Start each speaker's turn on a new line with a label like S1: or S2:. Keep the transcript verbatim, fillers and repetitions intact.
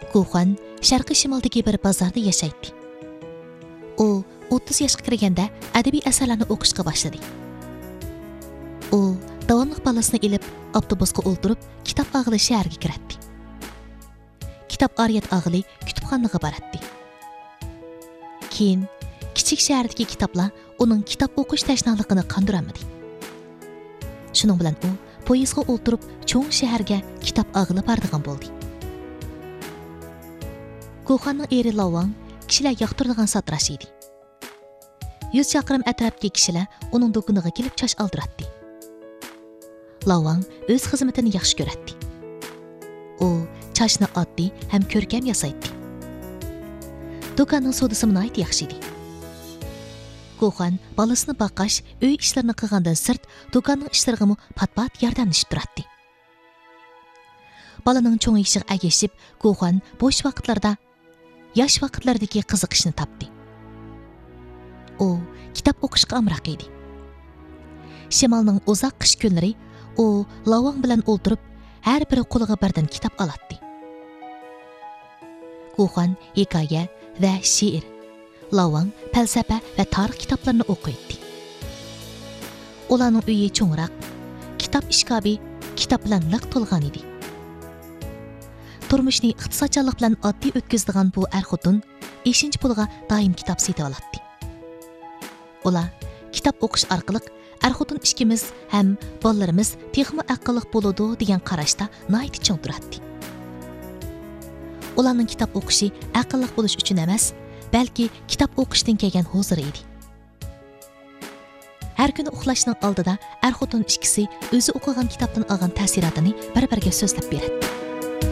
S1: Guxan sharqiy shimoldagi bir bozorda yashaydi. U o'ttiz yoshga kirganda adabiy asarlarni o'qishga boshladi. U davomli balasini ilib, avtobusga o'ltirib, kitob og'ili shaharga kiradi. Kitob ariyat og'ili kutubxonaga boradi. Keyin kichik shahardagi kitoblar uning kitob o'qish tashnaligini qondiramadi. Shuning bilan u poyezdga o'ltirib, cho'ng shaharga kitob og'ili boradigan bo'ldi. Guxanning eri Lavang kishilar yoqtiradigan sotrash edi. yuz chaqirim atrofdagi kishilar uning do'koniga kelib chosh oldiradi. Lavang o'z xizmatini yaxshi ko'radi. U choshni oddiy ham ko'rkam yasaydi. Do'konning sodasi nihoyat yaxshi edi. Guxan bolasini boqash, uy ishlarini qilgandan sirt, do'konning ishlariga pat-pat yordamlashib turadi. Balaning cho'ng'ishiga agashib, Guxan bo'sh vaqtlarda yosh vaqtlardagi qiziqishni topdi. U kitob o'qishga amroq edi. Shimolning uzoq qish kunlari u Lavang bilan o'ltirib, har biri qo'liga birdan kitob oladi. Guxan hikoya va she'r, Lavang falsafa va tarix kitoblarini o'qiydi. Ularning uyi cho'ngroq, kitob ishkobi kitob bilan liq to'lgan edi. Turmushni iqtisodchilik bilan oddiy o'tkazadigan bu er-xotin beshinchi pulga doim kitob sotib oladi. Ular kitob o'qish orqali er-xotin ishkimiz ham bolalarimiz texmo aqlliq bo'ladi degan qarashda nihoyat chong turadi. Ularning kitob o'qishi aqlliq bo'lish uchun emas, balki kitob o'qishdan kelgan huzur edi. Har kuni uxlashning oldida er-xotin ikkisi o'zi o'qigan kitobdan olgan ta'sirotini bir-biriga so'zlab beradi.